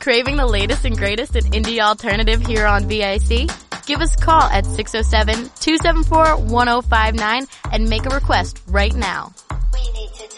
Craving the latest and greatest in indie alternative here on VIC? Give us a call at 607-274-1059 and make a request right now. We need to